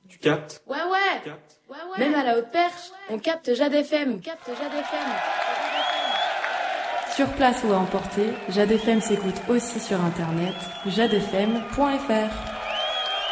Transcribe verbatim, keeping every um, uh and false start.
Tu captes? Ouais, ouais. Ouais, ouais. Même à la haute perche, on capte Jade F M. On capte Jade F M. Sur place ou à emporter, Jade F M s'écoute aussi sur internet, jadefm point f r.